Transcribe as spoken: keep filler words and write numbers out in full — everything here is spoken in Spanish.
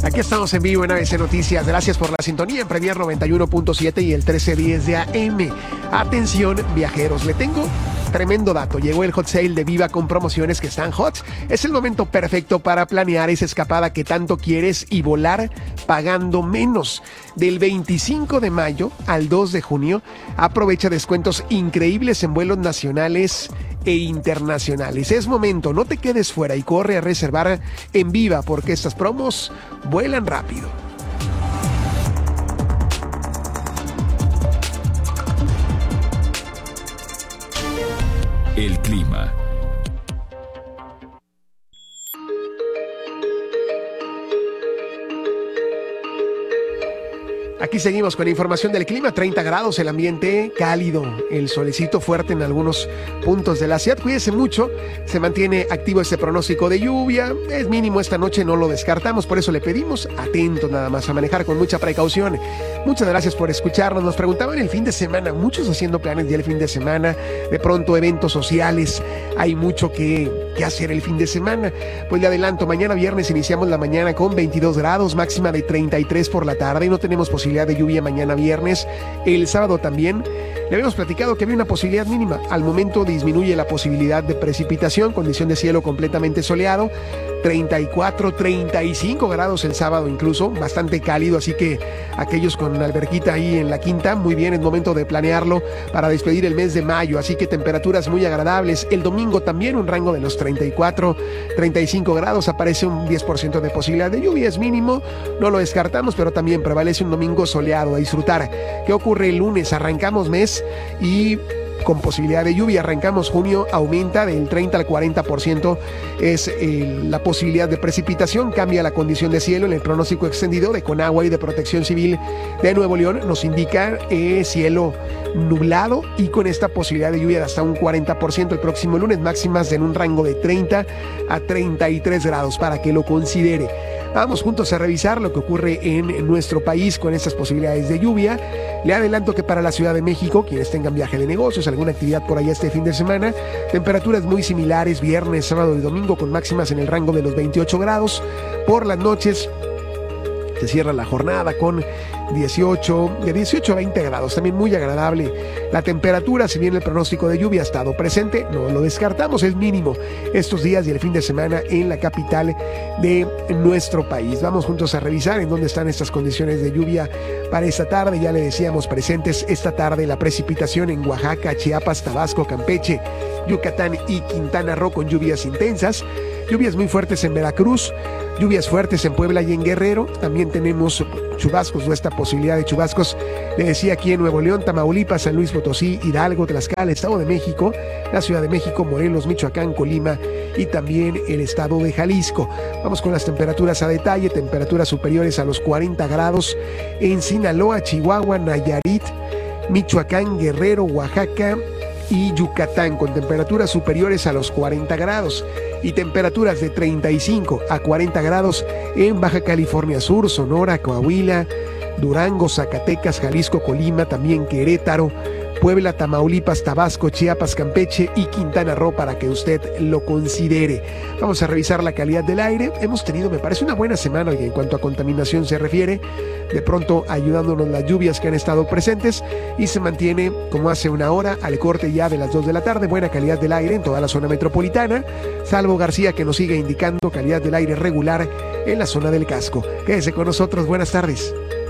Aquí estamos en vivo en A B C Noticias. Gracias por la sintonía en Premier noventa y uno punto siete y el trece diez de A M. Atención, viajeros, le tengo tremendo dato. Llegó el hot sale de Viva con promociones que están hot. Es el momento perfecto para planear esa escapada que tanto quieres y volar pagando menos. Del veinticinco de mayo al dos de junio, aprovecha descuentos increíbles en vuelos nacionales e internacionales. Es momento, no te quedes fuera y corre a reservar en Viva porque estas promos vuelan rápido. El clima. Aquí seguimos con la información del clima. Treinta grados, el ambiente cálido, el solecito fuerte en algunos puntos de la ciudad. Cuídese mucho, se mantiene activo este pronóstico de lluvia. Es mínimo esta noche, no lo descartamos, por eso le pedimos atentos nada más, a manejar con mucha precaución. Muchas gracias por escucharnos. Nos preguntaban el fin de semana, muchos haciendo planes ya el fin de semana, de pronto eventos sociales, hay mucho que, que hacer el fin de semana. Pues le adelanto, mañana viernes iniciamos la mañana con veintidós grados, máxima de treinta y tres por la tarde, y no tenemos posibilidad de lluvia mañana viernes. El sábado también le habíamos platicado que había una posibilidad mínima. Al momento disminuye la posibilidad de precipitación, condición de cielo completamente soleado, treinta y cuatro, treinta y cinco grados el sábado incluso, bastante cálido, así que aquellos con alberquita ahí en la quinta, muy bien, es momento de planearlo para despedir el mes de mayo, así que temperaturas muy agradables. El domingo también un rango de los treinta y cuatro, treinta y cinco grados, aparece un diez por ciento de posibilidad de lluvia, es mínimo, no lo descartamos, pero también prevalece un domingo soleado a disfrutar. ¿Qué ocurre el lunes? Arrancamos mes y con posibilidad de lluvia. Arrancamos junio, aumenta del treinta al cuarenta por ciento es eh, la posibilidad de precipitación, cambia la condición de cielo en el pronóstico extendido de Conagua y de Protección Civil de Nuevo León, nos indica eh, cielo nublado y con esta posibilidad de lluvia de hasta un cuarenta por ciento el próximo lunes, máximas en un rango de treinta a treinta y tres grados para que lo considere. Vamos juntos a revisar lo que ocurre en nuestro país con estas posibilidades de lluvia. Le adelanto que para la Ciudad de México, quienes tengan viaje de negocios, alguna actividad por allá este fin de semana, temperaturas muy similares viernes, sábado y domingo con máximas en el rango de los veintiocho grados. Por las noches se cierra la jornada con dieciocho, de dieciocho a veinte grados, también muy agradable la temperatura. Si bien el pronóstico de lluvia ha estado presente, no lo descartamos, es mínimo estos días y el fin de semana en la capital de nuestro país. Vamos juntos a revisar en dónde están estas condiciones de lluvia para esta tarde. Ya le decíamos, presentes esta tarde la precipitación en Oaxaca, Chiapas, Tabasco, Campeche, Yucatán y Quintana Roo con lluvias intensas, lluvias muy fuertes en Veracruz, lluvias fuertes en Puebla y en Guerrero. También tenemos chubascos o esta posibilidad de chubascos, le decía, aquí en Nuevo León, Tamaulipas, San Luis Potosí, Hidalgo, Tlaxcala, Estado de México, la Ciudad de México, Morelos, Michoacán, Colima y también el estado de Jalisco. Vamos con las temperaturas a detalle. Temperaturas superiores a los cuarenta grados en Sinaloa, Chihuahua, Nayarit, Michoacán, Guerrero, Oaxaca y Yucatán, con temperaturas superiores a los cuarenta grados, y temperaturas de treinta y cinco a cuarenta grados en Baja California Sur, Sonora, Coahuila, Durango, Zacatecas, Jalisco, Colima, también Querétaro, Puebla, Tamaulipas, Tabasco, Chiapas, Campeche y Quintana Roo para que usted lo considere. Vamos a revisar la calidad del aire. Hemos tenido, me parece, una buena semana en cuanto a contaminación se refiere, de pronto ayudándonos las lluvias que han estado presentes, y se mantiene como hace una hora al corte ya de las dos de la tarde, buena calidad del aire en toda la zona metropolitana, salvo García que nos sigue indicando calidad del aire regular en la zona del casco. Quédese con nosotros, buenas tardes.